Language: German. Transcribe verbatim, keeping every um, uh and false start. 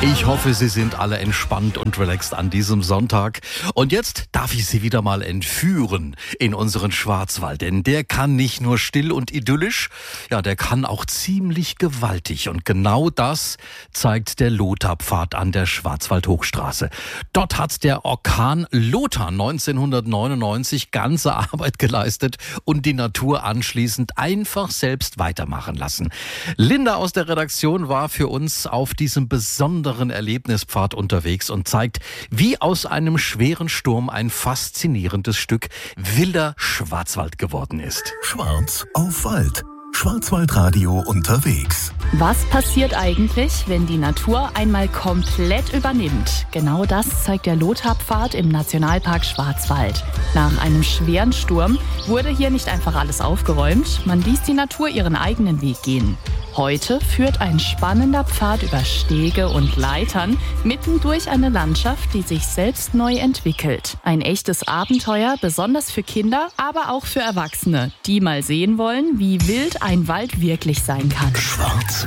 Ich hoffe, Sie sind alle entspannt und relaxed an diesem Sonntag. Und jetzt darf ich Sie wieder mal entführen in unseren Schwarzwald. Denn der kann nicht nur still und idyllisch, ja, der kann auch ziemlich gewaltig. Und genau das zeigt der Lothar-Pfad an der Schwarzwald-Hochstraße. Dort hat der Orkan Lothar neunzehnhundertneunundneunzig ganze Arbeit geleistet und die Natur anschließend einfach selbst weitermachen lassen. Linda aus der Redaktion war für uns auf diesem besonderen Erlebnispfad unterwegs und zeigt, wie aus einem schweren Sturm ein faszinierendes Stück wilder Schwarzwald geworden ist. Schwarz auf Wald. Schwarzwaldradio unterwegs. Was passiert eigentlich, wenn die Natur einmal komplett übernimmt? Genau das zeigt der Lothar-Pfad im Nationalpark Schwarzwald. Nach einem schweren Sturm wurde hier nicht einfach alles aufgeräumt, man ließ die Natur ihren eigenen Weg gehen. Heute führt ein spannender Pfad über Stege und Leitern mitten durch eine Landschaft, die sich selbst neu entwickelt. Ein echtes Abenteuer, besonders für Kinder, aber auch für Erwachsene, die mal sehen wollen, wie wild ein Wald wirklich sein kann. Schwarz